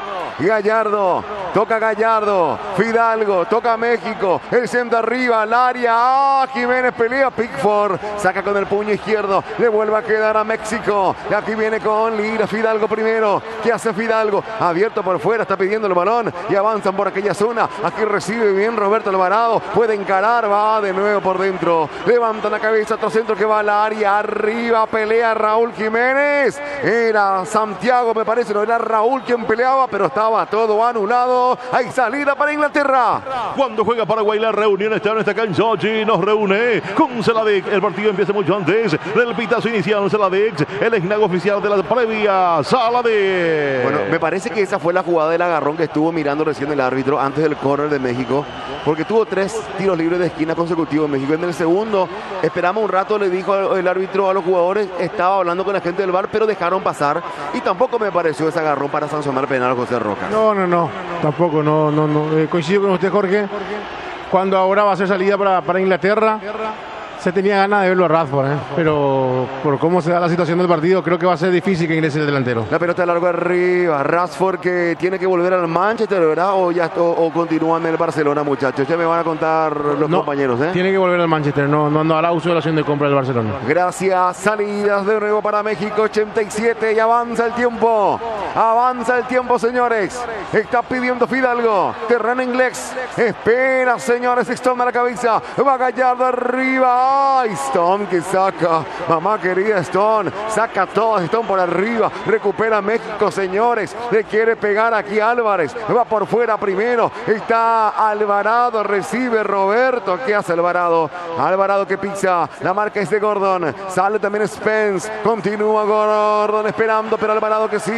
toca Gallardo, Fidalgo, toca México, el centro arriba, al área, Jiménez pelea, Pickford, saca con el puño izquierdo, le vuelve a quedar a México, y aquí viene con Lira, Fidalgo primero, ¿qué hace Fidalgo? Abierto por fuera, está pidiendo el balón, y avanzan por aquella zona, aquí recibe bien Roberto Alvarado, puede encarar, va de nuevo por dentro, levanta la cabeza, otro centro que va al área, arriba, pelea Raúl Jiménez, era Santiago me parece, no era Raúl quien peleaba, pero estaba todo anulado. Hay salida para Inglaterra. Cuando juega Paraguay, la reunión está en esta cancha y nos reúne con Saladec. El partido empieza mucho antes del pitazo inicial. Saladec, el esnago oficial de la previa. Saladec. Bueno, me parece que esa fue la jugada del agarrón que estuvo mirando recién el árbitro antes del córner de México, porque tuvo 3 tiros libres de esquina consecutivos en México. En el segundo, esperamos un rato, le dijo el árbitro a los jugadores, estaba hablando con la gente del VAR, pero dejaron pasar y tampoco me pareció ese agarrón para sancionar penal a José Rojas. No, tampoco, no. Coincido con usted, Jorge. Cuando ahora va a ser salida para Inglaterra, se tenía ganas de verlo a Rashford, pero por cómo se da la situación del partido, creo que va a ser difícil que ingrese el delantero. La pelota largo arriba, Rashford que tiene que volver al Manchester, ¿verdad? O continúan en el Barcelona, muchachos. Ya me van a contar los compañeros, Tiene que volver al Manchester, no hará uso de la opción de compra del Barcelona. Gracias, salidas de nuevo para México, 87 y avanza el tiempo. Avanza el tiempo, señores. Está pidiendo Fidalgo, terreno inglés. Espera, señores, Stone a la cabeza. Va Gallardo arriba. ¡Ay, Stone que saca! Mamá querida, Stone. Saca todo, Stone por arriba. Recupera México, señores. Le quiere pegar aquí Álvarez. Va por fuera primero. Está Alvarado, recibe Roberto. ¿Qué hace Alvarado? Alvarado que pisa. La marca es de Gordon. Sale también Spence. Continúa Gordon esperando, pero Alvarado que sigue.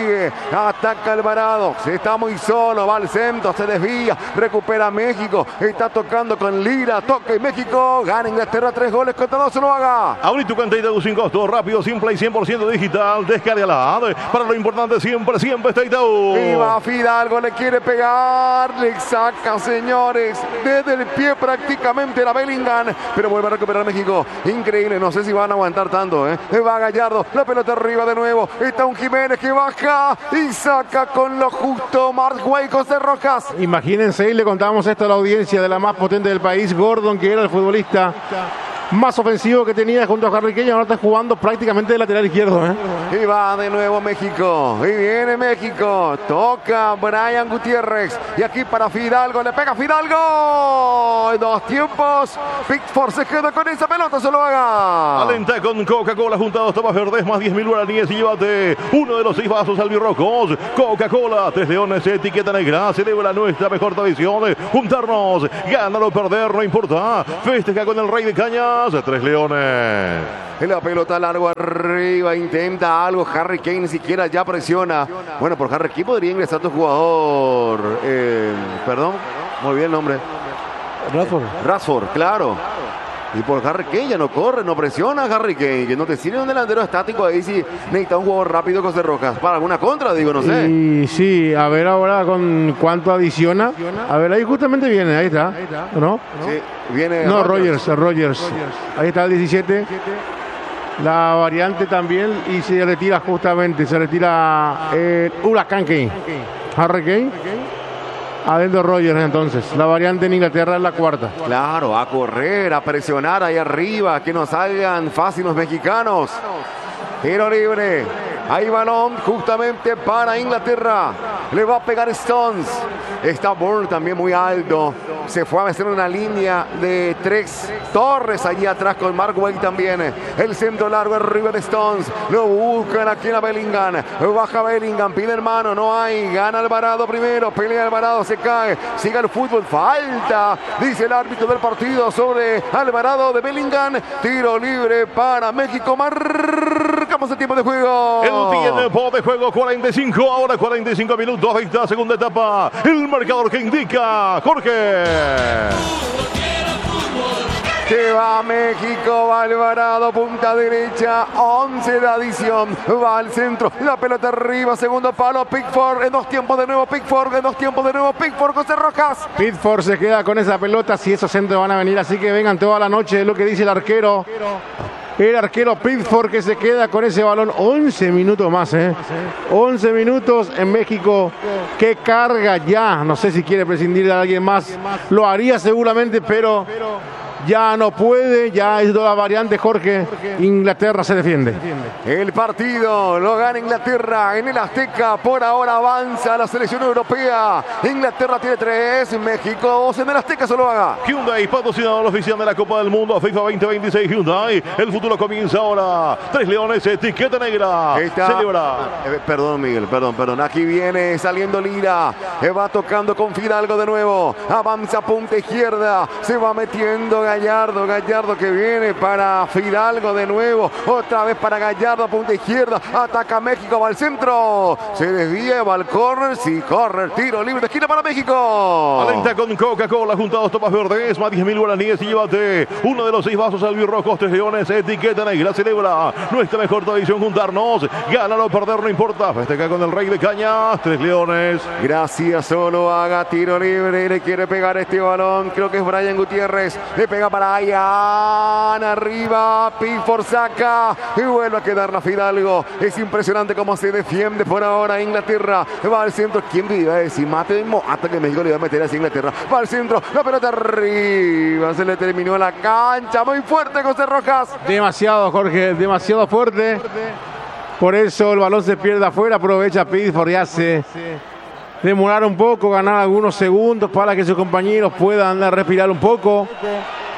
Ataca Alvarado. Se está muy solo. Va al centro. Se desvía. Recupera México. Está tocando con Lira. Toca y México. Gana Inglaterra 3 goles contra 2. Lo haga. Abrí tu cuenta Itaú sin costo. Rápido, simple y 100% digital. Descárgala. Para lo importante siempre está Itaú. Y va Fidalgo. Le quiere pegar. Le saca, señores. Desde el pie prácticamente la Bellingham. Pero vuelve a recuperar México. Increíble. No sé si van a aguantar tanto. Va Gallardo. La pelota arriba de nuevo. Está un Jiménez que baja y saca con lo justo. Mark Way, José Rojas. Imagínense, y le contábamos esto a la audiencia de la más potente del país, Gordon, que era el futbolista más ofensivo que tenía junto a Harry Kane, ahora está jugando prácticamente de lateral izquierdo. Y va de nuevo México. Y viene México. Toca Brian Gutiérrez. Y aquí para Fidalgo. Le pega Fidalgo. En 2 tiempos. Pickford se queda con esa pelota. Se lo haga. Alenta con Coca-Cola junto a 2 tapas verdes más 10.000 guaraníes y llévate uno de los 6 vasos albirrojos. Coca-Cola, 3 leones, etiqueta negra. Celebra nuestra mejor tradición. Juntarnos, ganar o perder, no importa. Festeja con el Rey de Cañas. 3 leones. La pelota largo arriba, intenta algo. Harry Kane ni siquiera ya presiona. Bueno, por Harry Kane podría ingresar tu jugador. Perdón, me olvidé el nombre. Rashford, claro. Y por Harry Kane ya no corre, no presiona a Harry Kane, que no te sirve un delantero estático ahí si necesita un jugador rápido José Rojas. Para alguna contra, digo, no sé. Y sí, a ver ahora con cuánto adiciona. A ver, ahí justamente viene, ahí está, ¿no? Sí, viene. No, Rogers. Ahí está el 17. La variante también y se retira el Huracán Kane. Harry Kane. Adentro Rogers entonces. La variante en Inglaterra es la 4ª. Claro, a correr, a presionar ahí arriba, que no salgan fácil los mexicanos. Tiro libre. Hay balón justamente para Inglaterra. Le va a pegar Stones. Está Bourne también muy alto. Se fue a hacer una línea de 3 Torres allí atrás con Mark Way también. El centro largo arriba de Stones. Lo buscan aquí en la Bellingham. Baja Bellingham, pide hermano, no hay. Gana Alvarado primero. Pelea Alvarado, se cae. Sigue el fútbol. Falta, dice el árbitro del partido sobre Alvarado de Bellingham. Tiro libre para México. Marcamos el tiempo de juego. El tiempo de juego 45, ahora 45 minutos de esta segunda etapa. El marcador que indica Jorge. Que va México, va Alvarado, punta derecha, 11 de adición, va al centro, la pelota arriba, segundo palo, Pickford, en 2 tiempos de nuevo Pickford, José Rojas. Pickford se queda con esa pelota, si esos centros van a venir, así que vengan toda la noche, es lo que dice el arquero. El arquero Pickford que se queda con ese balón. 11 minutos más, 11 minutos en México. Que carga ya. No sé si quiere prescindir de alguien más. Lo haría seguramente, pero ya no puede. Ya es toda variante, Jorge. Inglaterra se defiende. El partido lo gana Inglaterra en el Azteca. Por ahora avanza la selección europea. Inglaterra tiene 3, México 2 en el Azteca. Solo haga. Hyundai, patrocinador oficial de la Copa del Mundo FIFA 2026. Hyundai, el futuro comienza ahora. 3 leones, etiqueta negra. Celebra. Perdón, Miguel, perdón. Aquí viene saliendo Lira. Va tocando con Fidalgo de nuevo. Avanza punta izquierda. Se va metiendo Gallardo que viene para Fidalgo de nuevo. Otra vez para Gallardo, punta izquierda. Ataca México, va al centro. Se desvía, va al córner. Sí, córner, tiro libre de esquina para México. Alenta con Coca-Cola junto a 2 tapas verdes, más 10.000 guaraníes y llévate uno de los 6 vasos albirrojos, 3 leones, etiqueta negra. Celebra nuestra mejor tradición, juntarnos. Ganar o perder, no importa. Festeja con el Rey de Cañas, 3 leones. Gracias, solo haga tiro libre. Le quiere pegar este balón. Creo que es Brian Gutiérrez. Le pega para Ian. Arriba. Pickford saca. Y vuelve a quedar la Fidalgo. Es impresionante cómo se defiende por ahora Inglaterra. Va al centro. ¿Quién me iba a decir? Hasta que México le iba a meter así a Inglaterra. Va al centro. La pelota arriba. Se le terminó la cancha. Muy fuerte, José Rojas. Demasiado, Jorge. Demasiado fuerte. Por eso el balón se pierde afuera. Aprovecha Pickford y hace demorar un poco, ganar algunos segundos para que sus compañeros puedan respirar un poco.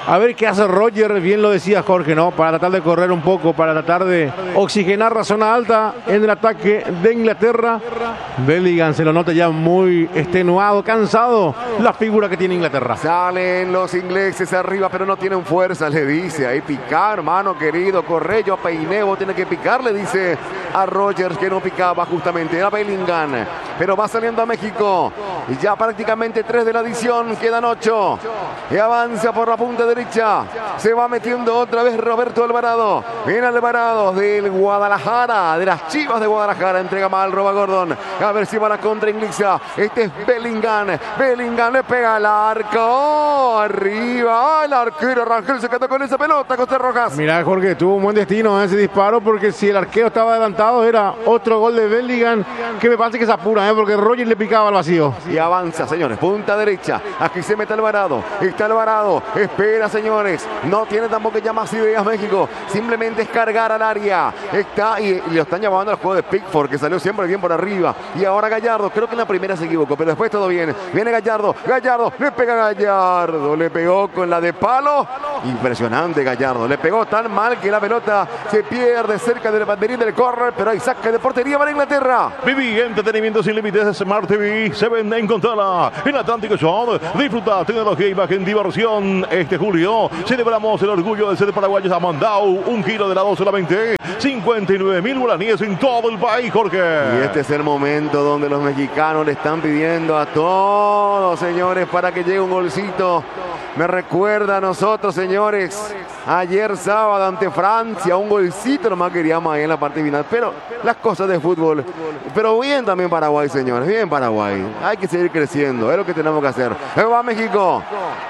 A ver qué hace Roger, bien lo decía Jorge, ¿no? Para tratar de correr un poco, para tratar de oxigenar la zona alta en el ataque de Inglaterra. Bellingham se lo nota ya muy extenuado, cansado, la figura que tiene Inglaterra. Salen los ingleses arriba, pero no tienen fuerza, le dice. Ahí picar, hermano querido, corre, yo peiné, vos tenés que picar, le dice a Rogers, que no picaba justamente. Era Bellingham, pero va saliendo a México. Y ya prácticamente 3 de la adición, quedan 8. Y avanza por la punta derecha. Se va metiendo otra vez Roberto Alvarado. Viene Alvarado del Guadalajara, de las Chivas de Guadalajara. Entrega mal, roba Gordon. A ver si va la contra inglesa. Este es Bellingham. Bellingham le pega al arco. Arriba. El arquero Rangel se quedó con esa pelota, José Rojas. Mirá, Jorge, tuvo un buen destino ese disparo, porque si el arquero estaba adelantado era otro gol de Bellingham, que me parece que se apura, porque Roger le picaba al vacío. Y avanza, señores, punta derecha. Aquí se mete Alvarado. Está Alvarado. Espera, señores. No tiene tampoco ya más ideas México. Simplemente es cargar al área. Está y lo están llamando al juego de Pickford, que salió siempre bien por arriba. Y ahora Gallardo. Creo que en la primera se equivocó, pero después todo bien. Viene Gallardo. Gallardo. Le pega a Gallardo. Le pegó con la de palo. Impresionante Gallardo. Le pegó tan mal que la pelota se pierde cerca del banderín del córner, pero hay saque de portería para Inglaterra. Viví entretenimiento sin límites de Smart TV. Se vende en Contala, en Atlántico Show. Disfruta tecnología y imagen, diversión. Este julio celebramos el orgullo de ser paraguayos a Mandau. 1 kilo de helado solamente 59.000 guaraníes en todo el país, Jorge. Y este es el momento donde los mexicanos le están pidiendo a todos, señores, para que llegue un golcito. Me recuerda a nosotros, señores, ayer sábado ante Francia, un golcito nomás queríamos ahí en la parte final, pero las cosas de fútbol. Pero bien también Paraguay, señores, bien Paraguay. Hay que seguir creciendo, es lo que tenemos que hacer. Va México,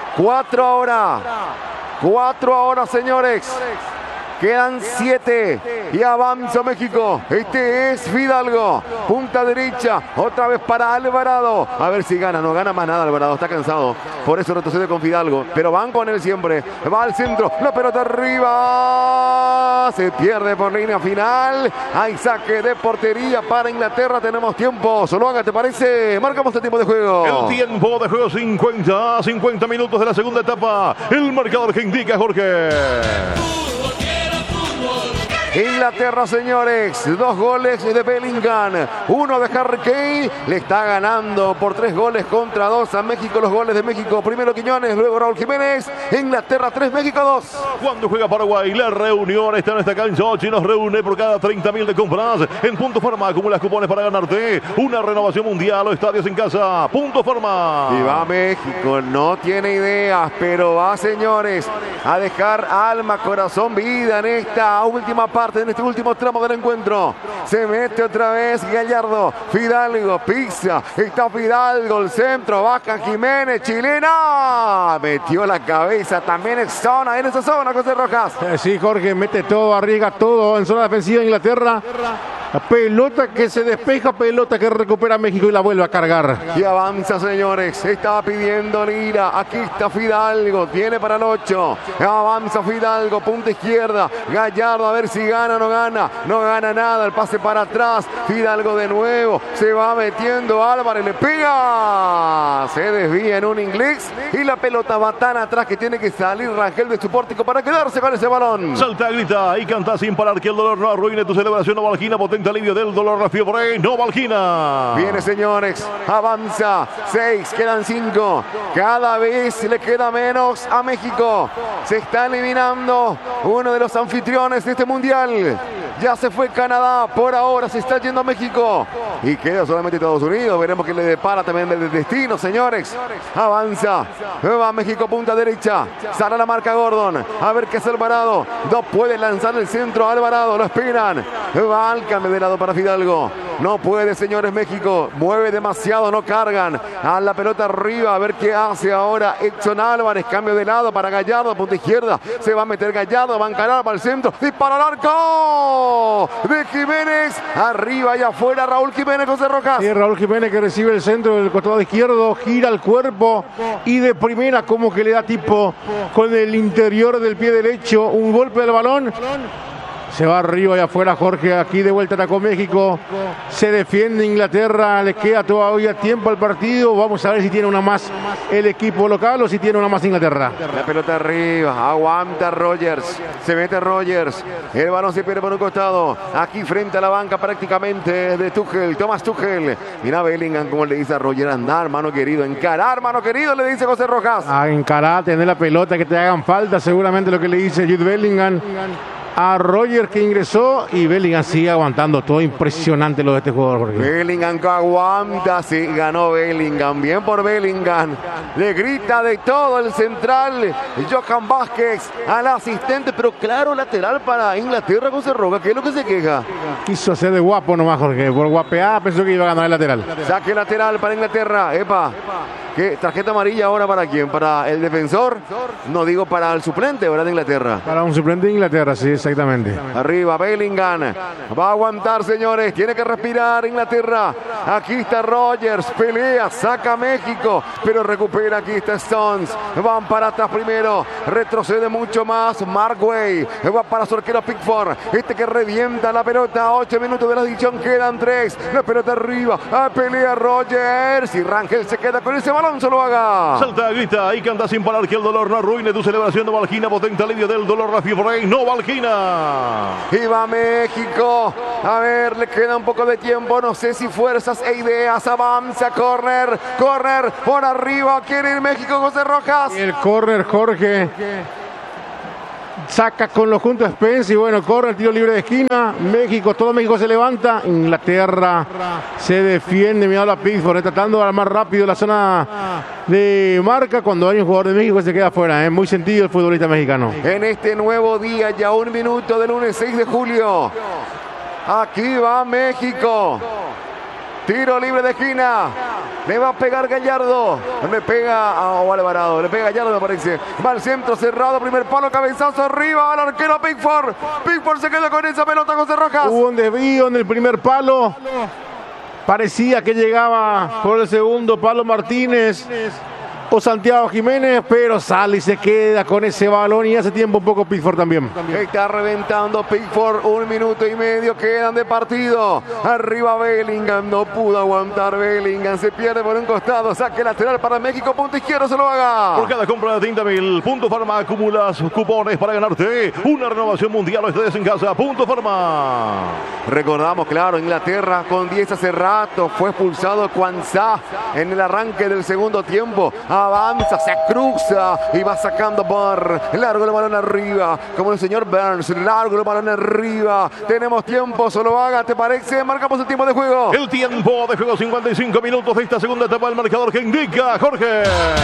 4 ahora, 4 ahora, señores. Quedan 7 y avanza México. Este es Fidalgo. Punta derecha. Otra vez para Alvarado. A ver si gana. No gana más nada Alvarado. Está cansado. Por eso retrocede con Fidalgo. Pero van con él siempre. Va al centro. La pelota arriba. Se pierde por línea final. Hay saque de portería para Inglaterra. Tenemos tiempo. Zuluaga, ¿te parece? Marcamos el tiempo de juego. El tiempo de juego 50 minutos de la segunda etapa. El marcador que indica Jorge. Inglaterra, señores, 2 goles de Bellingham, 1 de Harry Kane, le está ganando por 3 goles contra 2 a México. Los goles de México, primero Quiñones, luego Raúl Jiménez. Inglaterra 3, México 2. Cuando juega Paraguay, la reunión está en esta cancha y nos reúne por cada 30.000 de compras. En Punto Farma acumulas cupones para ganarte una renovación mundial o estadios en casa. Punto Farma. Y va México, no tiene ideas, pero va, señores, a dejar alma, corazón, vida en esta última parte, en este último tramo del encuentro. Se mete otra vez Gallardo, Fidalgo, pisa, está Fidalgo, el centro, baja Jiménez, chilena, metió la cabeza, también en esa zona, José Rojas. Sí, Jorge, mete todo, arriesga todo en zona defensiva de Inglaterra. La pelota que se despeja, pelota que recupera México y la vuelve a cargar. Y avanza, señores. Estaba pidiendo Lira. Aquí está Fidalgo. Tiene para el 8. Avanza Fidalgo. Punta izquierda. Gallardo a ver si gana o no gana. No gana nada. El pase para atrás. Fidalgo de nuevo. Se va metiendo Álvarez. Le pega. Se desvía en un inglés. Y la pelota va tan atrás que tiene que salir Rangel de su pórtico para quedarse con ese balón. Salta, grita y canta sin parar que el dolor no arruine tu celebración. Novalgina, potente alivio del dolor, la fiebre. Novalgina. Viene, señores. Avanza. 6. Quedan 5. Cada vez le queda menos a México. Se está eliminando uno de los anfitriones de este mundial. Ya se fue Canadá. Por ahora se está yendo a México. Y queda solamente Estados Unidos. Veremos qué le depara también del destino, señores. Avanza. Va México, punta derecha. Sale la marca Gordon. A ver qué es Alvarado. No puede lanzar el centro. Alvarado. Lo esperan. Va al cambio de lado para Fidalgo. No puede, señores, México. Mueve demasiado. No cargan. A la pelota arriba. A ver qué hace ahora Edson Álvarez. Cambio de lado para Gallardo. Punta izquierda. Se va a meter Gallardo. Va a encarar para el centro. Dispara al arco de Jiménez. Arriba y afuera Raúl Jiménez, José Rojas. Y Raúl Jiménez que recibe el centro del costado izquierdo. Gira el cuerpo. Y de primera como que le da tipo con el interior del pie derecho. Un golpe del balón. Se va arriba y afuera Jorge. Aquí de vuelta atacó México. Se defiende Inglaterra. Le queda todavía tiempo al partido. Vamos a ver si tiene una más el equipo local o si tiene una más Inglaterra. La pelota arriba. Aguanta Rogers. Se mete Rogers. El balón se pierde por un costado. Aquí frente a la banca prácticamente de Tuchel. Thomas Tuchel. Mira Bellingham como le dice a Roger. Andar, hermano querido. Encarar, hermano querido, le dice José Rojas. A encarar, tener la pelota, que te hagan falta. Seguramente lo que le dice Jude Bellingham a Roger, que ingresó, y Bellingham sigue aguantando. Todo impresionante lo de este jugador, Jorge. Bellingham que aguanta, sí, ganó Bellingham, bien por Bellingham. Le grita de todo el central Johan Vázquez al asistente, pero claro, lateral para Inglaterra, José Roca, ¿qué es lo que se queja? Quiso hacer de guapo nomás, Jorge. Por guapeada pensó que iba a ganar el lateral. Saque lateral para Inglaterra, epa. ¿Qué tarjeta amarilla ahora para quién? ¿Para el defensor? No digo para el suplente, ¿verdad? De Inglaterra. Para un suplente de Inglaterra, sí, exactamente. Arriba, Bellingham. Va a aguantar, señores. Tiene que respirar Inglaterra. Aquí está Rogers. Pelea, saca a México. Pero recupera, aquí está Stones. Van para atrás primero. Retrocede mucho más. Mark Way. Va para su arquero Pickford. Este que revienta la pelota. 8 minutos de la adición. Quedan 3. La pelota arriba. Pelea Rogers. Y Rangel se queda con ese balón. Solo haga. Salta, grita y canta sin parar que el dolor no arruine tu celebración. Novalgina, potente alivio del dolor, la fiebre. Novalgina. Y va México. A ver, le queda un poco de tiempo. No sé si fuerzas e ideas. Avanza, corner. Corner por arriba. Quiere ir México, José Rojas. Y el córner, Jorge. Saca con los juntos Spence y bueno, corre el tiro libre de esquina. México, todo México se levanta. Inglaterra se defiende. Mira la Pickford, tratando de armar rápido la zona de marca cuando hay un jugador de México que se queda afuera. Muy sentido el futbolista mexicano. En este nuevo día, ya 1 minuto del lunes 6 de julio. Aquí va México. Tiro libre de esquina. Le va a pegar Gallardo. Le pega a Alvarado. Le pega Gallardo, me parece. Va al centro cerrado. Primer palo, cabezazo arriba. Al arquero Pickford. Pickford se queda con esa pelota, José Rojas. Hubo un desvío en el primer palo. Parecía que llegaba por el segundo palo Martínez o Santiago Jiménez, pero sale y se queda con ese balón y hace tiempo un poco Pickford también. Está reventando Pickford, 1 minuto y medio quedan de partido. Arriba Bellingham, no pudo aguantar Bellingham, se pierde por un costado, saque lateral para México, punto izquierdo, se lo haga. Por cada compra de 30.000 Punto Farma acumulas cupones para ganarte una renovación mundial o estés en casa. Punto Farma. Recordamos, claro, Inglaterra con 10 hace rato, fue expulsado Kwanzaa en el arranque del segundo tiempo. Avanza, se cruza y va sacando por largo el balón arriba, como el señor Burns, largo el balón arriba. Tenemos tiempo, solo haga, ¿te parece? Marcamos el tiempo de juego. El tiempo de juego, 55 minutos de esta segunda etapa del marcador que indica Jorge.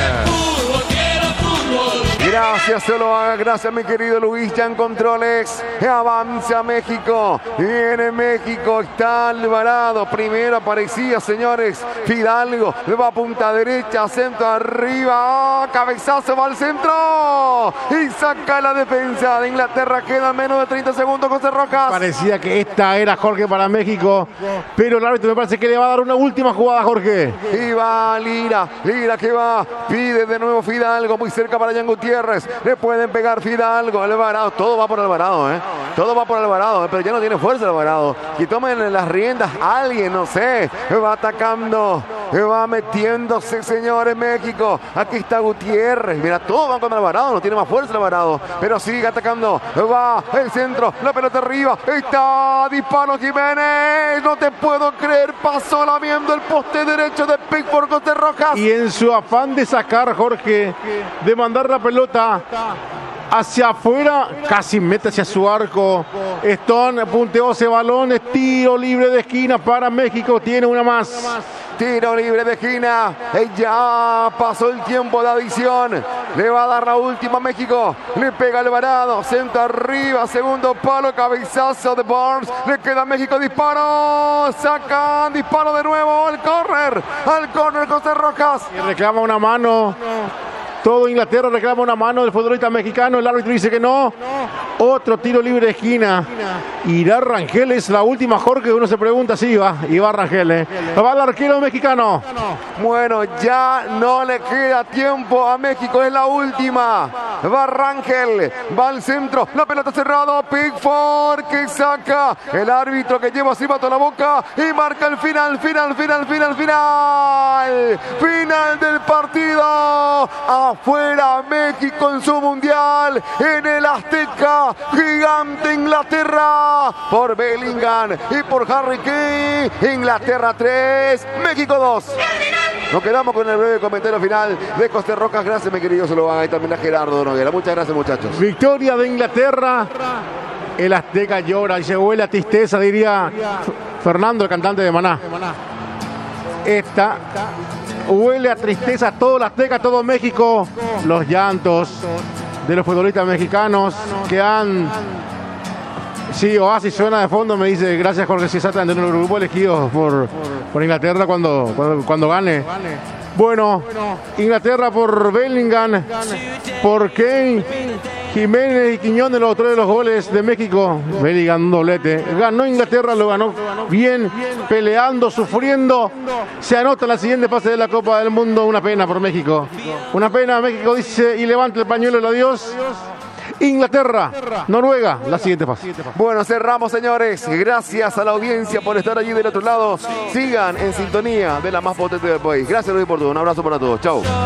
Gracias, solo haga, gracias mi querido Luis, ya en controles. Avanza México, viene México, está Alvarado. Primero aparecía, señores, Fidalgo, le va a punta derecha, centro arriba, cabezazo, va al centro y saca la defensa de Inglaterra. Quedan menos de 30 segundos, José Rojas. Parecía que esta era, Jorge, para México, pero el árbitro me parece que le va a dar una última jugada, Jorge. Y va Lira que va, pide de nuevo Fidalgo, muy cerca para Jan Gutiérrez. Le pueden pegar Fidalgo, Alvarado, todo va por Alvarado, todo va por Alvarado, pero ya no tiene fuerza Alvarado. Y tomen las riendas alguien, no sé, va atacando, va metiéndose, señores, México. Aquí está Gutiérrez, mira, todo va con Alvarado, no tiene más fuerza Alvarado, pero sigue atacando, va el centro, la pelota arriba, está, disparo Jiménez, no te puedo creer, pasó lamiendo el poste derecho de Pickford, José Rojas. Y en su afán de sacar, Jorge, de mandar la pelota hacia afuera, casi mete hacia su arco. Stone punteó ese balón, es tiro libre de esquina para México, tiene una más. Tiro libre de esquina. Ya pasó el tiempo de adición. Le va a dar la última a México. Le pega Alvarado. Centro arriba. Segundo palo. Cabezazo de Burns. Le queda a México. Disparo. Sacan. Disparo de nuevo. Al córner. José Rojas. Y reclama una mano Todo Inglaterra reclama una mano del futbolista mexicano. El árbitro dice que no. Otro tiro libre de esquina. ¿Irá Rangel? Es la última, Jorge. Uno se pregunta si va. Y va Rangel. Va el arquero mexicano. Bueno, ya no le queda tiempo a México. Es la última. Va Rangel. Va al centro. La pelota cerrada. Pickford que saca. El árbitro que lleva así toda la boca. Y marca el final. Final del partido. Afuera México en su mundial. En el Azteca. Gigante Inglaterra. Por Bellingham y por Harry Kane. Inglaterra 3. México 2. Nos quedamos con el breve comentario final de José Rojas. Gracias, mi querido Zuluaga. Y también a Gerardo Noguera. Muchas gracias, muchachos. Victoria de Inglaterra. El Azteca llora y se huele a tristeza, diría Fernando, el cantante de Maná. Esta huele a tristeza todo el Azteca, todo México. Los llantos de los futbolistas mexicanos que han... Sí, Oasis suena de fondo, me dice, gracias Jorge, sí, exactamente, en el grupo elegido por Inglaterra cuando gane. Bueno, Inglaterra por Bellingham, por Kane, Jiménez y Quiñones, los autores de los goles de México. Bellingham un doblete. Ganó Inglaterra, lo ganó bien, peleando, sufriendo. Se anota en la siguiente fase de la Copa del Mundo. Una pena por México. Una pena, México dice y levanta el pañuelo del adiós. Inglaterra, Noruega, la siguiente fase. Bueno, cerramos, señores. Gracias a la audiencia por estar allí del otro lado. Sigan en sintonía de la más potente del país. Gracias, Luis, por todo. Un abrazo para todos. Chau.